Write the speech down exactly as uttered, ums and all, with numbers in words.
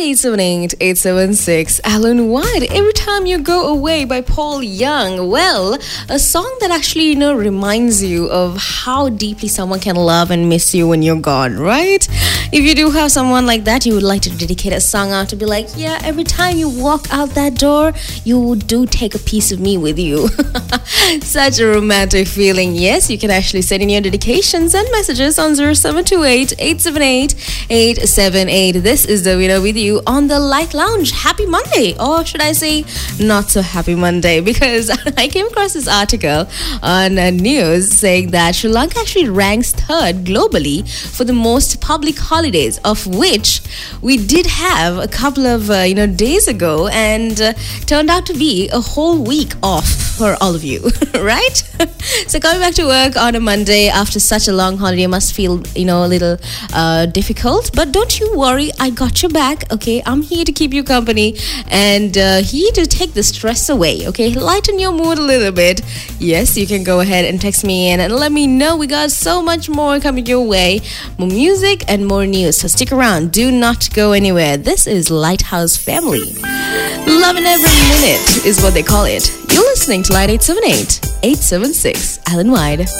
eight seven eight, eight seven six. Alan White, Every Time You Go Away by Paul Young. Well, a song that actually, you know, reminds you of how deeply someone can love and miss you when you're gone, right? If you do have someone like that, you would like to dedicate a song out to be like, yeah, every time you walk out that door, you do take a piece of me with you. Such a romantic feeling. Yes, you can actually send in your dedications and messages on zero seven two eight, eight seven eight, eight seven eight. This is the winner with you on the Light Lounge. Happy Monday, or should I say not so happy Monday, because I came across this article on uh, news saying that Sri Lanka actually ranks third globally for the most public holidays, of which we did have a couple of uh, you know days ago, and uh, turned out to be a whole week off for all of you. Right? So coming back to work on a Monday after such a long holiday must feel, you know, a little uh, difficult, but don't you worry, I got your back. Okay, I'm here to keep you company and uh, here to take the stress away. Okay, lighten your mood a little bit. Yes, you can go ahead and text me in and let me know. We got so much more coming your way, more music and more news, so stick around, do not go anywhere. This is Lighthouse Family. Loving every minute is what they call it. You're listening to Light eight seven eight, eight seven six, Alan Wide.